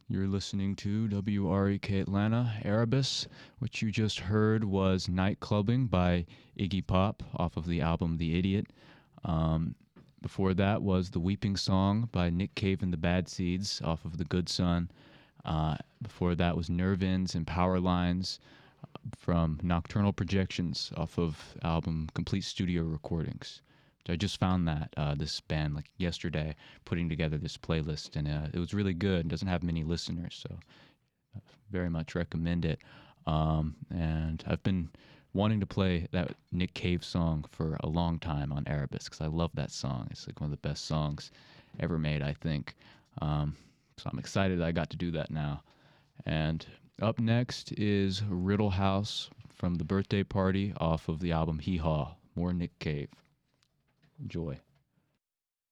You're listening to WREK Atlanta, Erebus. What you just heard was Night Clubbing by Iggy Pop off of the album The Idiot. Um, Before that was The Weeping Song by Nick Cave and the Bad Seeds off of The Good Son. Before that was Nerve Ends and Power Lines from Nocturnal Projections off of album Complete Studio Recordings. I just found that this band like yesterday, putting together this playlist, and it was really good. It doesn't have many listeners, so I very much recommend it. And I've been wanting to play that Nick Cave song for a long time on Erebus because I love that song. It's like one of the best songs ever made, I think. So I'm excited that I got to do that now. And up next is Riddle House from the Birthday Party off of the album Hee Haw. More Nick Cave. Enjoy.